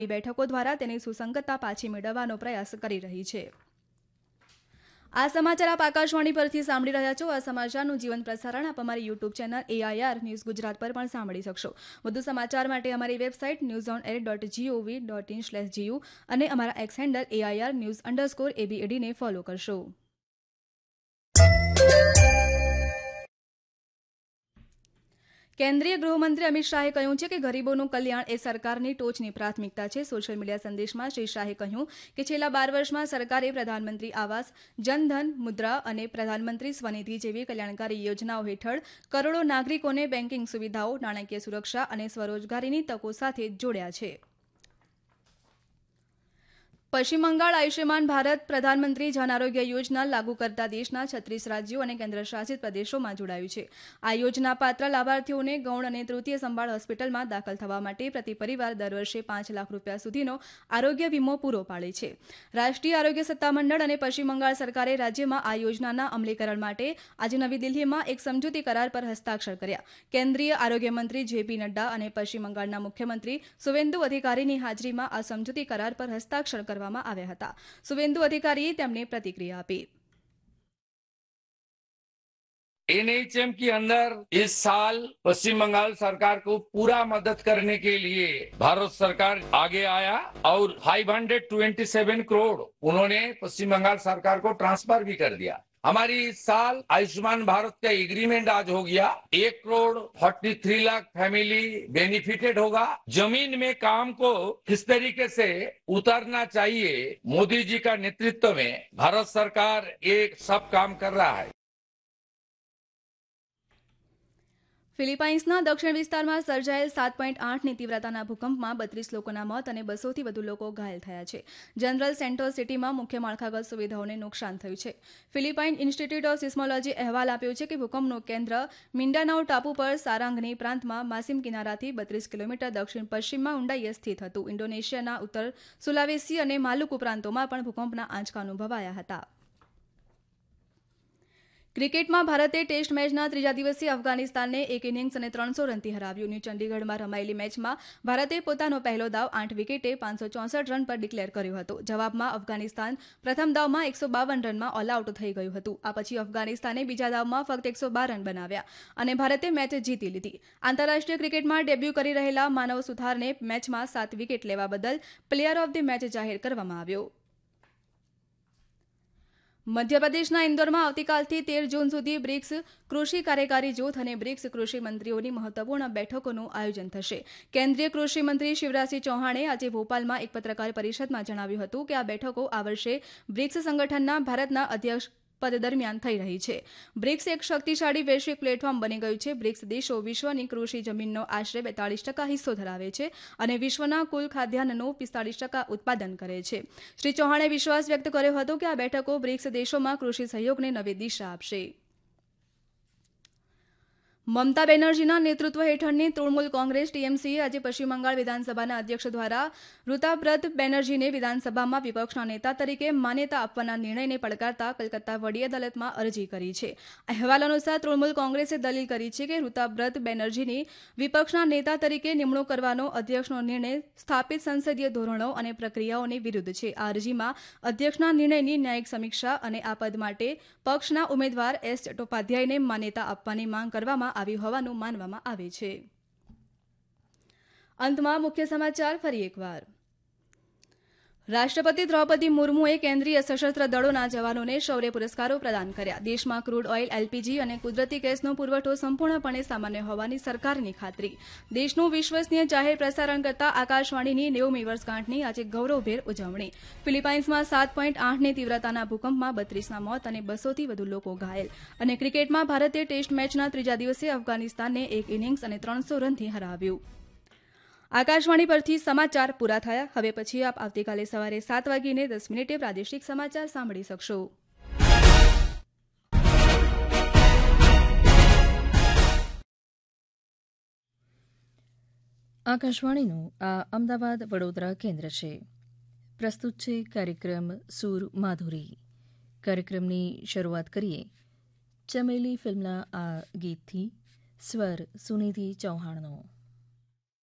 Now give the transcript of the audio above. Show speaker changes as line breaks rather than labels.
બેઠકો દ્વારા તેની સુસંગતતા પાછી મેળવવાનો પ્રયાસ કરી રહી છે। આ સમાચાર આપ આકાશવાણી પરથી સાંભળી રહ્યા છો। આ સમાચારનું જીવંત પ્રસારણ આપ અમારી YouTube channel AIR news Gujarat પર પણ સાંભળી શકશો। વધુ સમાચાર માટે અમારી વેબસાઇટ newsonair.gov.in/gu અને અમારા એક્સ હેન્ડલ AIR_news_ABAD ને ફોલો કરશો। કેન્દ્રીય ગૃહમંત્રી અમિત શાહે કહ્યું છે કે ગરીબોનું કલ્યાણ એ સરકારની ટોચની પ્રાથમિકતા છે। સોશિયલ મીડિયા સંદેશમાં શ્રી શાહે કહ્યું કે છેલ્લા 12 વર્ષમાં સરકારે પ્રધાનમંત્રી આવાસ, જનધન, મુદ્રા અને પ્રધાનમંત્રી સ્વનિધિ જેવી કલ્યાણકારી યોજનાઓ હેઠળ કરોડો નાગરિકોને બેન્કિંગ સુવિધાઓ, નાણાકીય સુરક્ષા અને સ્વરોજગારીની તકો સાથે જોડ્યા છે। પશ્ચિમ બંગાળ આયુષ્યમાન ભારત પ્રધાનમંત્રી જન આરોગ્ય યોજના લાગુ કરતા દેશના 36 રાજ્યો અને કેન્દ્રશાસિત પ્રદેશોમાં જોડાયું છે। આ યોજના પાત્ર લાભાર્થીઓને ગૌણ અને તૃતીય સંભાળ હોસ્પિટલમાં દાખલ થવા માટે પ્રતિ પરિવાર દર વર્ષે 5 લાખ રૂપિયા સુધીનો આરોગ્ય વીમો પૂરો પાડે છે। રાષ્ટ્રીય આરોગ્ય સત્તામંડળ અને પશ્ચિમ બંગાળ સરકારે રાજ્યમાં આ યોજનાના અમલીકરણ માટે આજે નવી દિલ્હીમાં એક સમજૂતી કરાર પર હસ્તાક્ષર કર્યા। કેન્દ્રીય આરોગ્ય મંત્રી JP નડ્ડા અને પશ્ચિમ બંગાળના મુખ્યમંત્રી સુવેન્દુ અધિકારીની હાજરીમાં આ સમજૂતી કરાર પર હસ્તાક્ષર કરવામાં આવ્યા હતા। સુવેન્દુ અધિકારીએ તેમને प्रतिक्रिया આપી।
एनएचएम के अंदर इस साल पश्चिम बंगाल सरकार को पूरा मदद करने के लिए भारत सरकार आगे आया और 527 करोड़ उन्होंने पश्चिम बंगाल सरकार को ट्रांसफर भी कर दिया। हमारी इस साल आयुष्मान भारत का एग्रीमेंट आज हो गया। 1,43 लाख फैमिली बेनिफिटेड होगा। जमीन में काम को किस तरीके से उतारना चाहिए, मोदी जी का नेतृत्व में भारत सरकार एक सब काम कर रहा है।
ફિલિપાઇન્સના દક્ષિણ વિસ્તારમાં સર્જાયેલ 7.8ની તીવ્રતાના ભૂકંપમાં 32 લોકોના મોત અને 200થી વધુ લોકો ઘાયલ થયા છે। જનરલ સેન્ટોસ સિટીમાં મુખ્ય માળખાગત સુવિધાઓને નુકસાન થયું છે। ફિલિપાઇન ઇન્સ્ટિટ્યૂટ ઓફ સિસ્મોલોજી અહેવાલ આપ્યો છે કે ભૂકંપનું કેન્દ્ર મિન્ડાનાઓ ટાપુ પર સારાંગની પ્રાંતમાં માસિમ કિનારાથી 32 કિલોમીટર દક્ષિણ પશ્ચિમમાં ઊંડાઈએ સ્થિત હતું। ઇન્ડોનેશિયાના ઉત્તર સુલાવેસી અને માલુકુ પ્રાંતોમાં પણ ભૂકંપના આંચકા અનુભવાયા હતા। ક્રિકેટમાં ભારતે ટેસ્ટ મેચના ત્રીજા દિવસે અફઘાનિસ્તાનને 1 ઇનિંગ્સ અને 300 રનથી હરાવ્યું। ન્યૂ ચંડીગઢમાં રમાયેલી મેચમાં ભારતે પોતાનો પહેલો દાવ 8 વિકેટે 564 રન પર ડિક્લેર કર્યો હતો। જવાબમાં અફઘાનિસ્તાન પ્રથમ દાવમાં 152 રનમાં ઓલ આઉટ થઈ ગયું હતું। આ પછી અફઘાનિસ્તાને બીજા દાવમાં ફક્ત 112 રન બનાવ્યા અને ભારતે મેચ જીતી લીધી। આંતરરાષ્ટ્રીય ક્રિકેટમાં ડેબ્યુ કરી રહેલા માનવ સુથારને મેચમાં 7 વિકેટ લેવા બદલ પ્લેયર ઓફ ધ મેચ જાહેર કરવામાં આવ્યો। મધ્યપ્રદેશના ઇન્દોરમાં આવતીકાલથી 13 જૂન સુધી બ્રિક્સ કૃષિ કાર્યકારી જૂથ અને બ્રિક્સ કૃષિ મંત્રીઓની મહત્વપૂર્ણ બેઠકોનું આયોજન થશે। કેન્દ્રીય કૃષિ મંત્રી શિવરાજસિંહ ચૌહાણે આજે ભોપાલમાં એક પત્રકાર પરિષદમાં જણાવ્યું હતું કે આ બેઠકો આ વર્ષે બ્રિક્સ સંગઠનના ભારતના અધ્યક્ષ પદ દરમિયાન થઈ રહી છે। બ્રિક્સ એક શક્તિશાળી વૈશ્વિક પ્લેટફોર્મ બની ગયું છે। બ્રિક્સ દેશો વિશ્વની કૃષિ જમીનનો આશરે 42% હિસ્સો ધરાવે છે અને વિશ્વના કુલ ખાદ્યાન્નનું 45% ઉત્પાદન કરે છે। શ્રી ચૌહાણે વિશ્વાસ વ્યક્ત કર્યો હતો કે આ બેઠકો બ્રિક્સ દેશોમાં કૃષિ સહયોગને નવી દિશા આપશે। મમતા બેનર્જીના નેતૃત્વ હેઠળની તૃણમૂલ કોંગ્રેસ TMCએ આજે પશ્ચિમ બંગાળ વિધાનસભાના અધ્યક્ષ દ્વારા ઋતાબ્રત બેનર્જીને વિધાનસભામાં વિપક્ષના નેતા તરીકે માન્યતા આપવાના નિર્ણયને પડકારતા કલકત્તા વડી અદાલતમાં અરજી કરી છે। અહેવાલ અનુસાર તૃણમૂલ કોંગ્રેસે દલીલ કરી છે કે ઋતાબ્રત બેનર્જીની વિપક્ષના નેતા તરીકે નિમણૂક કરવાનો અધ્યક્ષનો નિર્ણય સ્થાપિત સંસદીય ધોરણો અને પ્રક્રિયાઓની વિરુદ્ધ છે। આ અરજીમાં અધ્યક્ષના નિર્ણયની ન્યાયિક સમીક્ષા અને આ પદ માટે પક્ષના ઉમેદવાર S ચટ્ટોપાધ્યાયને માન્યતા આપવાની માંગ કરવામાં આવી હોવાનું માનવામાં આવે છે। અંતમાં મુખ્ય સમાચાર ફરી એકવાર। રાષ્ટ્રપતિ દ્રૌપદી મુર્મુએ કેન્દ્રીય સશસ્ત્ર દળોના જવાનોને શૌર્ય પુરસ્કારો પ્રદાન કર્યા। દેશમાં ક્રૂડ ઓઇલ, LPG અને કુદરતી ગેસનો પુરવઠો સંપૂર્ણપણે સામાન્ય હોવાની સરકારની ખાતરી। દેશનું વિશ્વસનીય જાહેર પ્રસારણ કરતા આકાશવાણીની 90મી વર્ષગાંઠની આજે ગૌરવભેર ઉજવણી। ફિલિપાઇન્સમાં 7.8ની તીવ્રતાના ભૂકંપમાં 32ના મોત અને 200થી વધુ લોકો ઘાયલ। અને ક્રિકેટમાં ભારતે ટેસ્ટ મેચના ત્રીજા દિવસે અફઘાનિસ્તાનને 1 ઇનિંગ્સ અને 300 રનથી હરાવ્યું। આકાશવાણી પરથી સમાચાર પૂરા થયા। હવે પછી આપ આવતીકાલે સવારે 7:10 પ્રાદેશિક સમાચાર સાંભળી શકશો।
આકાશવાણીનું આ અમદાવાદ વડોદરા કેન્દ્ર છે। પ્રસ્તુત છે કાર્યક્રમ સૂર માધુરી। કાર્યક્રમની શરૂઆત કરીએ ચમેલી ફિલ્મના આ ગીતથી। સ્વર સુનિધિ ચૌહાણનો।